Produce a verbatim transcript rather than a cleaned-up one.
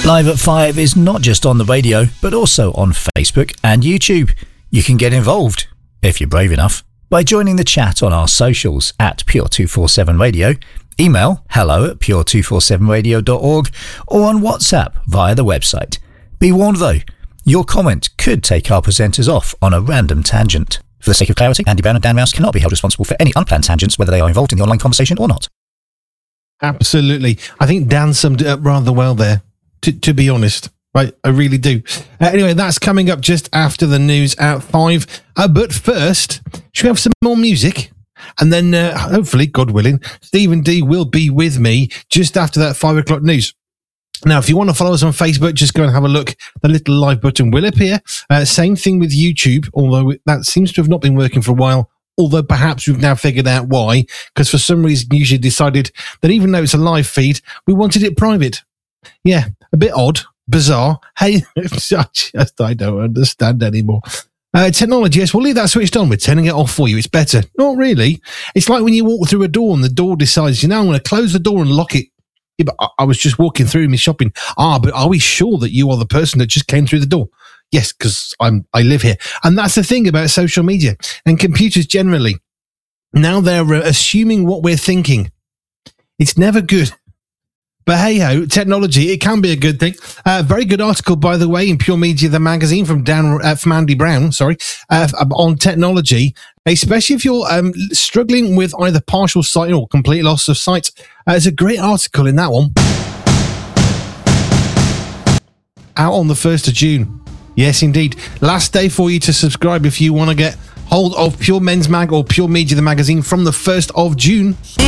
Live at five is not just on the radio, but also on Facebook and YouTube. You can get involved, if you're brave enough, by joining the chat on our socials at Pure two forty-seven Radio, email hello at pure two forty-seven radio dot org, or on WhatsApp via the website. Be warned though, your comment could take our presenters off on a random tangent. For the sake of clarity, Andy Brown and Dan Rouse cannot be held responsible for any unplanned tangents, whether they are involved in the online conversation or not. Absolutely. I think Dan summed it up rather well there, to, to be honest. Right, I really do. Uh, anyway, that's coming up just after the news at five. Uh, but first, should we have some more music? And then, uh, hopefully, God willing, Stephen D will be with me just after that five o'clock news. Now, if you want to follow us on Facebook, just go and have a look. The little live button will appear. Uh, same thing with YouTube, although that seems to have not been working for a while. Although perhaps we've now figured out why, because for some reason usually decided that even though it's a live feed, we wanted it private. Yeah, a bit odd, bizarre. Hey, I just I don't understand anymore. Uh, technology, yes, we'll leave that switched on. We're turning it off for you. It's better. Not really. It's like when you walk through a door and the door decides, you know, I'm going to close the door and lock it. Yeah, but I, I was just walking through my shopping. Ah, but are we sure that you are the person that just came through the door? Yes, because I'm I live here. And that's the thing about social media and computers generally. Now they're uh, assuming what we're thinking. It's never good. But hey-ho, technology, it can be a good thing. Uh, very good article, by the way, in Pure Media, the magazine from Dan, uh, from Andy Brown, sorry, uh, on technology, especially if you're um, struggling with either partial sight or complete loss of sight. Uh, there's a great article in that one. Out on the first of June. Yes, indeed. Last day for you to subscribe if you want to get hold of Pure Men's Mag or Pure Media, the magazine, from the first of June.